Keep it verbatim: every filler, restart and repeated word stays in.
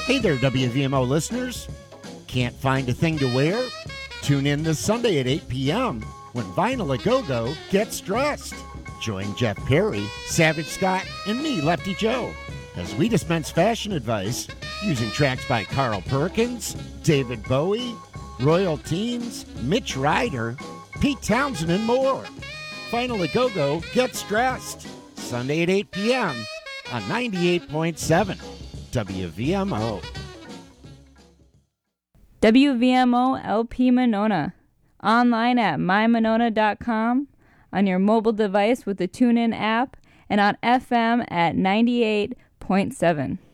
Hey there, W V M O listeners. Can't find a thing to wear? Tune in this Sunday at eight p.m. when Vinyl A Go-Go gets dressed. Join Jeff Perry, Savage Scott, and me, Lefty Joe, as we dispense fashion advice using tracks by Carl Perkins, David Bowie, Royal Teens, Mitch Ryder, Pete Townsend, and more. Vinyl A Go-Go gets dressed. Sunday at eight p.m. on ninety-eight point seven W V M O. W V M O L P Monona. Online at my monona dot com, on your mobile device with the TuneIn app, and on F M at ninety-eight point seven.